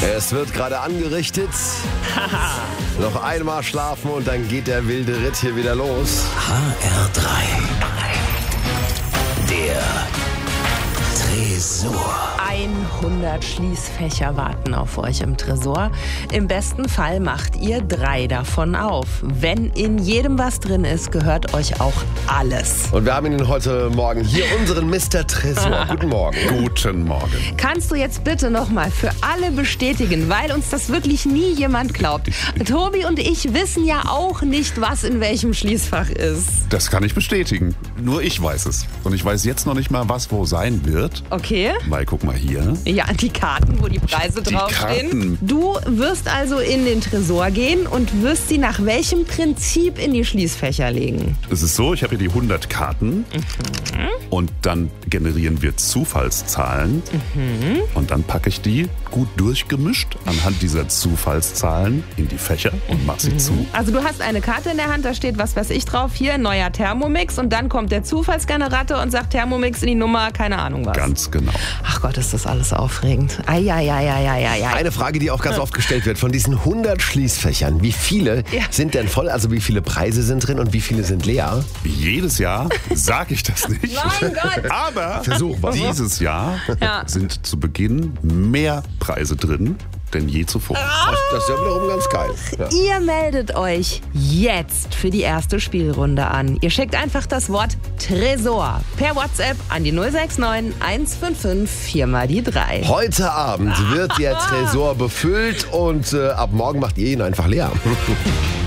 Es wird gerade angerichtet. Noch einmal schlafen und dann geht der wilde Ritt hier wieder los. HR3. Der Tresor. 100 Schließfächer warten auf euch im Tresor. Im besten Fall macht ihr 3 davon auf. Wenn in jedem was drin ist, gehört euch auch alles. Und wir haben ihn heute Morgen hier, unseren Mr. Tresor. Guten Morgen. Guten Morgen. Kannst du jetzt bitte nochmal für alle bestätigen, weil uns das wirklich nie jemand glaubt. Tobi und ich wissen ja auch nicht, was in welchem Schließfach ist. Das kann ich bestätigen. Nur ich weiß es. Und ich weiß jetzt noch nicht mal, was wo sein wird. Okay. Weil, guck mal hier. Ja, die Karten, wo die Preise Die draufstehen. Karten. Du wirst also in den Tresor gehen und wirst sie nach welchem Prinzip in die Schließfächer legen? Es ist so, ich habe hier die 100 Karten. Und dann generieren wir Zufallszahlen. Und dann packe ich die gut durchgemischt anhand dieser Zufallszahlen in die Fächer und mache sie zu. Also du hast eine Karte in der Hand, da steht, was weiß ich drauf, hier, neuer Thermomix. Und dann kommt der Zufallsgenerator und sagt Thermomix in die Nummer, keine Ahnung was. Ganz genau. Ach Gott, ist das alles aufregend. Eieieiei. Eine Frage, die auch ganz oft gestellt wird. Von diesen 100 Schließfächern, wie viele sind denn voll? Also wie viele Preise sind drin und wie viele sind leer? Jedes Jahr sage ich das nicht. Mein Gott! Aber Versuch mal. dieses Jahr sind zu Beginn mehr Preise drin denn je zuvor. Das ist ja wiederum ganz geil. Ja. Ihr meldet euch jetzt für die erste Spielrunde an. Ihr schickt einfach das Wort Tresor per WhatsApp an die 069 155 4 mal die 3. Heute Abend wird der Tresor befüllt und ab morgen macht ihr ihn einfach leer.